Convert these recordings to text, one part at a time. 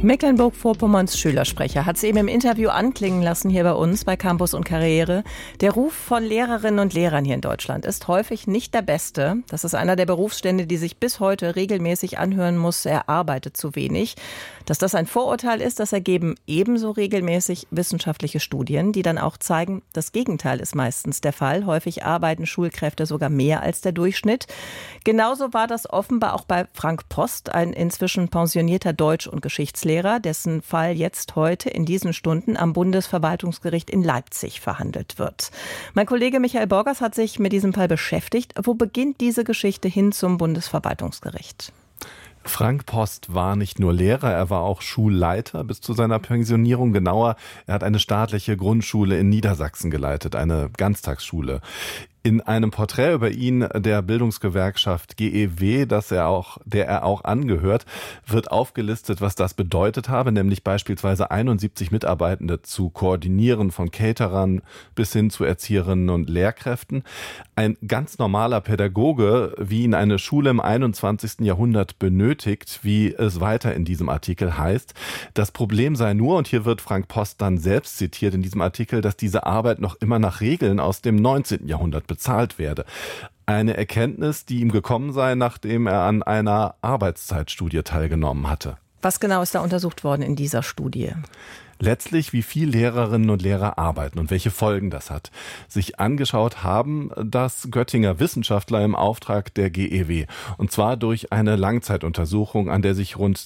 Mecklenburg-Vorpommerns Schülersprecher hat es eben im Interview anklingen lassen hier bei uns bei Campus und Karriere. Der Ruf von Lehrerinnen und Lehrern hier in Deutschland ist häufig nicht der beste. Das ist einer der Berufsstände, die sich bis heute regelmäßig anhören muss, er arbeitet zu wenig. Dass das ein Vorurteil ist, das ergeben ebenso regelmäßig wissenschaftliche Studien, die dann auch zeigen, das Gegenteil ist meistens der Fall. Häufig arbeiten Schulkräfte sogar mehr als der Durchschnitt. Genauso war das offenbar auch bei Frank Post, ein inzwischen pensionierter Deutsch- und Geschichtslehrer, dessen Fall jetzt heute in diesen Stunden am Bundesverwaltungsgericht in Leipzig verhandelt wird. Mein Kollege Michael Borgers hat sich mit diesem Fall beschäftigt. Wo beginnt diese Geschichte hin zum Bundesverwaltungsgericht? Frank Post war nicht nur Lehrer, er war auch Schulleiter bis zu seiner Pensionierung. Genauer, er hat eine staatliche Grundschule in Niedersachsen geleitet, eine Ganztagsschule. In einem Porträt über ihn der Bildungsgewerkschaft GEW, der er auch angehört, wird aufgelistet, was das bedeutet habe, nämlich beispielsweise 71 Mitarbeitende zu koordinieren, von Caterern bis hin zu Erzieherinnen und Lehrkräften. Ein ganz normaler Pädagoge, wie ihn eine Schule im 21. Jahrhundert benötigt, wie es weiter in diesem Artikel heißt. Das Problem sei nur, und hier wird Frank Post dann selbst zitiert in diesem Artikel, dass diese Arbeit noch immer nach Regeln aus dem 19. Jahrhundert bezahlt werde. Eine Erkenntnis, die ihm gekommen sei, nachdem er an einer Arbeitszeitstudie teilgenommen hatte. Was genau ist da untersucht worden in dieser Studie? Letztlich, wie viel Lehrerinnen und Lehrer arbeiten und welche Folgen das hat. Sich angeschaut haben das Göttinger Wissenschaftler im Auftrag der GEW. Und zwar durch eine Langzeituntersuchung, an der sich rund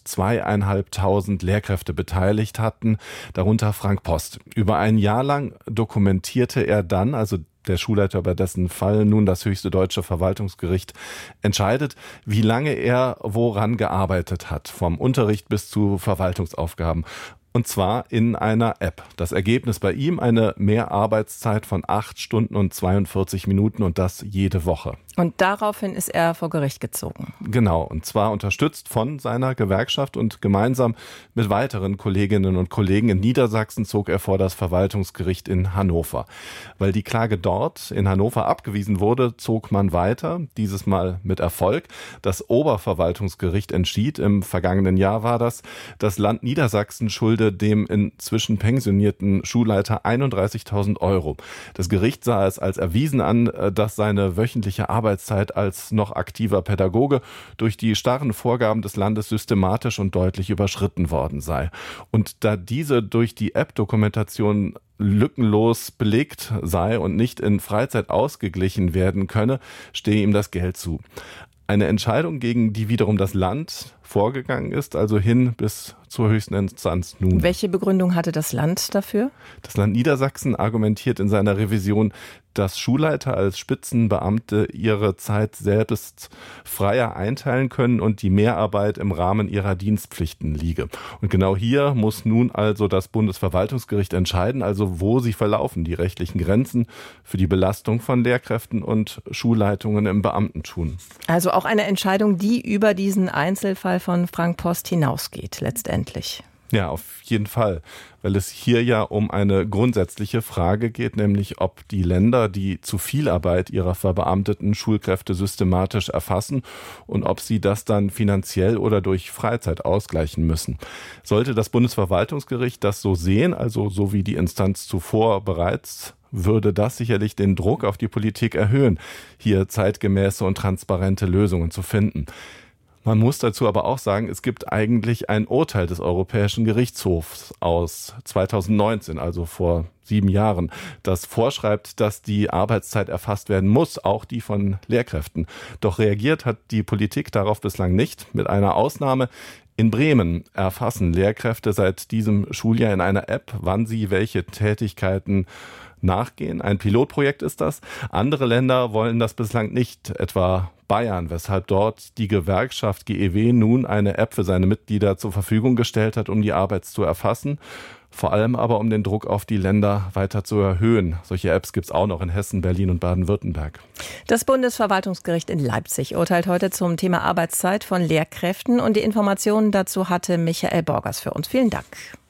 2.500 Lehrkräfte beteiligt hatten, darunter Frank Post. Über ein Jahr lang dokumentierte er dann, also der Schulleiter, über dessen Fall nun das höchste deutsche Verwaltungsgericht entscheidet, wie lange er woran gearbeitet hat, vom Unterricht bis zu Verwaltungsaufgaben. Und zwar in einer App. Das Ergebnis bei ihm eine Mehrarbeitszeit von 8 Stunden und 42 Minuten und das jede Woche. Und daraufhin ist er vor Gericht gezogen. Genau, und zwar unterstützt von seiner Gewerkschaft und gemeinsam mit weiteren Kolleginnen und Kollegen in Niedersachsen zog er vor das Verwaltungsgericht in Hannover. Weil die Klage dort in Hannover abgewiesen wurde, zog man weiter, dieses Mal mit Erfolg. Das Oberverwaltungsgericht entschied, im vergangenen Jahr war das Land Niedersachsen schulde dem inzwischen pensionierten Schulleiter 31.000 Euro. Das Gericht sah es als erwiesen an, dass seine wöchentliche Arbeitszeit als noch aktiver Pädagoge durch die starren Vorgaben des Landes systematisch und deutlich überschritten worden sei. Und da diese durch die App-Dokumentation lückenlos belegt sei und nicht in Freizeit ausgeglichen werden könne, stehe ihm das Geld zu. Eine Entscheidung, gegen die wiederum das Land vorgegangen ist, also hin bis zur höchsten Instanz nun. Welche Begründung hatte das Land dafür? Das Land Niedersachsen argumentiert in seiner Revision, dass Schulleiter als Spitzenbeamte ihre Zeit selbst freier einteilen können und die Mehrarbeit im Rahmen ihrer Dienstpflichten liege. Und genau hier muss nun also das Bundesverwaltungsgericht entscheiden, also wo sie verlaufen, die rechtlichen Grenzen für die Belastung von Lehrkräften und Schulleitungen im Beamtentum. Also auch eine Entscheidung, die über diesen Einzelfall von Frank Post hinausgeht, letztendlich. Ja, auf jeden Fall, weil es hier ja um eine grundsätzliche Frage geht, nämlich ob die Länder die zu viel Arbeit ihrer verbeamteten Schulkräfte systematisch erfassen und ob sie das dann finanziell oder durch Freizeit ausgleichen müssen. Sollte das Bundesverwaltungsgericht das so sehen, also so wie die Instanz zuvor bereits, würde das sicherlich den Druck auf die Politik erhöhen, hier zeitgemäße und transparente Lösungen zu finden. Man muss dazu aber auch sagen, es gibt eigentlich ein Urteil des Europäischen Gerichtshofs aus 2019, also vor 7 Jahren, das vorschreibt, dass die Arbeitszeit erfasst werden muss, auch die von Lehrkräften. Doch reagiert hat die Politik darauf bislang nicht, mit einer Ausnahme. In Bremen erfassen Lehrkräfte seit diesem Schuljahr in einer App, wann sie welche Tätigkeiten nachgehen. Ein Pilotprojekt ist das. Andere Länder wollen das bislang nicht, etwa Bayern, weshalb dort die Gewerkschaft GEW nun eine App für seine Mitglieder zur Verfügung gestellt hat, um die Arbeit zu erfassen. Vor allem aber, um den Druck auf die Länder weiter zu erhöhen. Solche Apps gibt es auch noch in Hessen, Berlin und Baden-Württemberg. Das Bundesverwaltungsgericht in Leipzig urteilt heute zum Thema Arbeitszeit von Lehrkräften. Und die Informationen dazu hatte Michael Borgers für uns. Vielen Dank.